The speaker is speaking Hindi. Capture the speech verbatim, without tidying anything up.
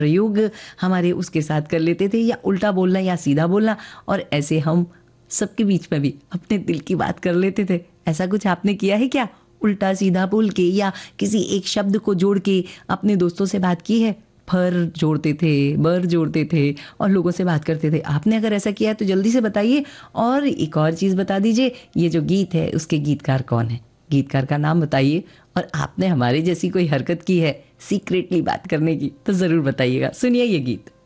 प्रयोग हमारे उसके साथ कर लेते थे, या उल्टा बोलना या सीधा बोलना, और ऐसे हम सबके बीच में भी अपने दिल की बात कर लेते थे। ऐसा कुछ आपने किया है क्या? उल्टा सीधा बोल के या किसी एक शब्द को जोड़ के अपने दोस्तों से बात की है? फर जोड़ते थे, बर जोड़ते थे और लोगों से बात करते थे। आपने अगर ऐसा किया है तो जल्दी से बताइए। और एक और चीज़ बता दीजिए, ये जो गीत है उसके गीतकार कौन है? गीतकार का नाम बताइए। और आपने हमारे जैसी कोई हरकत की है सीक्रेटली बात करने की तो ज़रूर बताइएगा। सुनिए ये गीत।